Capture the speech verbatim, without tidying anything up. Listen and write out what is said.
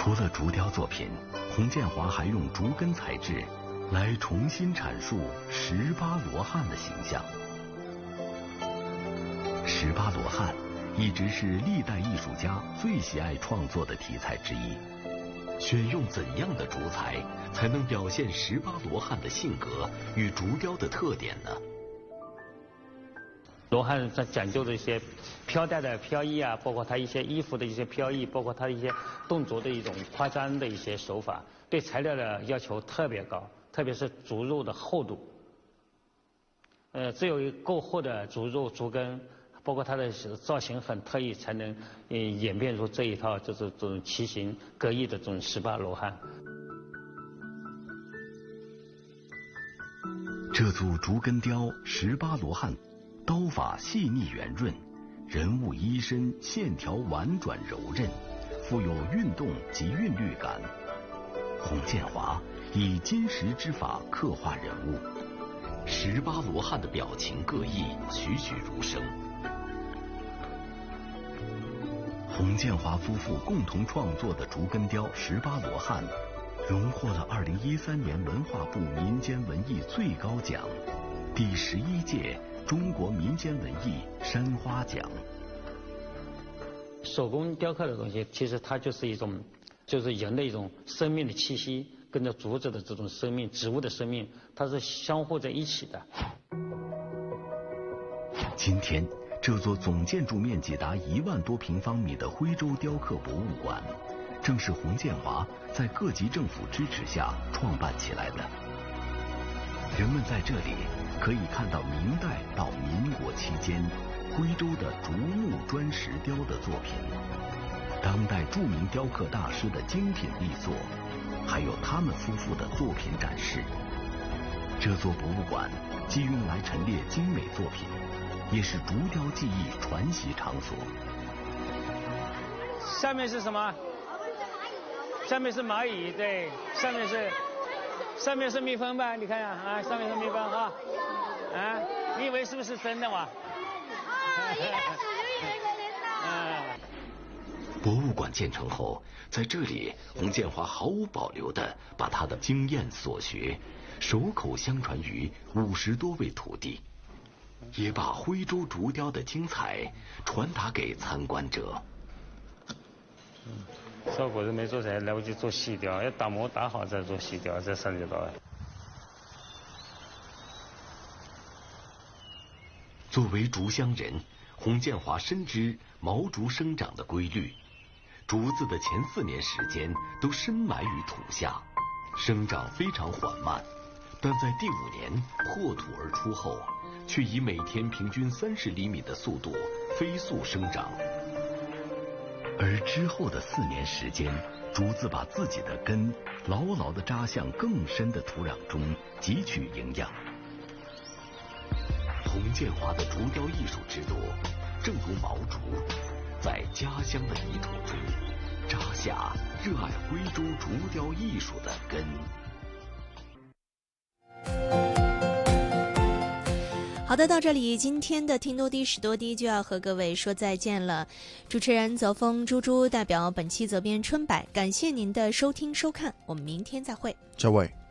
除了竹雕作品，洪建华还用竹根材质来重新阐述十八罗汉的形象。十八罗汉一直是历代艺术家最喜爱创作的题材之一。选用怎样的竹材才能表现十八罗汉的性格与竹雕的特点呢？ 罗汉它讲究的一些飘带的飘逸啊，包括它一些衣服的一些飘逸，包括它一些动作的一种夸张的一些手法，对材料的要求特别高，特别是竹肉的厚度。呃，只有够厚的竹肉、竹根，包括它的造型很特异，才能呃演变出这一套就是这种奇形各异的这种十八罗汉。 这组竹根雕十八罗汉，刀法细腻圆润，人物衣身线条婉转柔韧，富有运动及韵律感。洪建华以金石之法刻画人物，十八罗汉的表情各异，栩栩如生。洪建华夫妇共同创作的竹根雕十八罗汉，荣获了二零一三年文化部民间文艺最高奖，第十一届中国民间文艺山花奖。 手工雕刻的东西，其实它就是一种，就是人的一种生命的气息，跟着竹子的这种生命、植物的生命，它是相互在一起的。 今天，这座总建筑面积达一万多平方米的徽州雕刻博物馆，正是洪建华在各级政府支持下创办起来的。人们在这里可以看到明代到民国期间徽州的竹木砖石雕的作品，当代著名雕刻大师的精品力作，还有他们夫妇的作品展示。这座博物馆既用来陈列精美作品，也是竹雕技艺传习场所。 下面是什么？下面是蚂蚁，对，上面是上面是蜜蜂吧？你看呀，啊，上面是蜜蜂哈，啊，你以为是不是真的嘛？啊，一开始就以为是真的。博物馆建成后，在这里，洪建华毫无保留地把他的经验所学，手口相传于五十多位徒弟，也把徽州竹雕的精彩传达给参观者。 效果是没做才来不及做细雕，要打磨打好再做细雕，再上去刀。 作为竹乡人，洪建华深知毛竹生长的规律，竹子的前四年时间都深埋于土下，生长非常缓慢，但在第五年破土而出后，却以每天平均三十厘米的速度飞速生长。而之后的四年时间，竹子把自己的根牢牢地扎向更深的土壤中，汲取营养。洪建华的竹雕艺术之路，正如毛竹，在家乡的泥土中扎下热爱徽州竹雕艺术的根。 好的，到这里今天的听多低识多低就要和各位说再见了。主持人泽峰、猪猪代表本期责编春柏，感谢您的收听收看，我们明天再会。 再会。